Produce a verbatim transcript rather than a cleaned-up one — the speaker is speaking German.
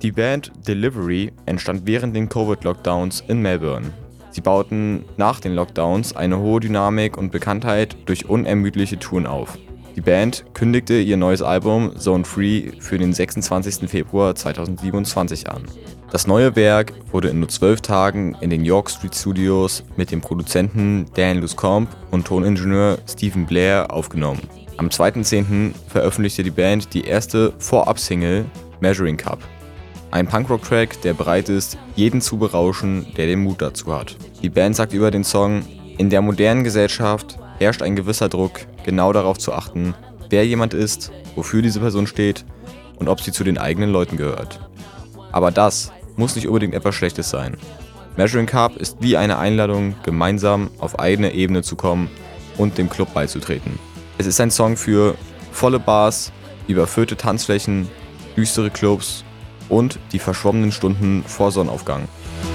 Die Band Delivery entstand während den Covid-Lockdowns in Melbourne. Sie bauten nach den Lockdowns eine hohe Dynamik und Bekanntheit durch unermüdliche Touren auf. Die Band kündigte ihr neues Album Zone Free für den sechsundzwanzigsten Februar zweitausendsiebenundzwanzig an. Das neue Werk wurde in nur zwölf Tagen in den York Street Studios mit dem Produzenten Dan Luscombe und Toningenieur Stephen Blair aufgenommen. Am zweiten zehnten veröffentlichte die Band die erste Vorab-Single Measuring Cup. Ein Punkrock-Track, der bereit ist, jeden zu berauschen, der den Mut dazu hat. Die Band sagt über den Song: In der modernen Gesellschaft herrscht ein gewisser Druck, genau darauf zu achten, wer jemand ist, wofür diese Person steht und ob sie zu den eigenen Leuten gehört. Aber das muss nicht unbedingt etwas Schlechtes sein. Measuring Cup ist wie eine Einladung, gemeinsam auf eine Ebene zu kommen und dem Club beizutreten. Es ist ein Song für volle Bars, überfüllte Tanzflächen, düstere Clubs und die verschwommenen Stunden vor Sonnenaufgang.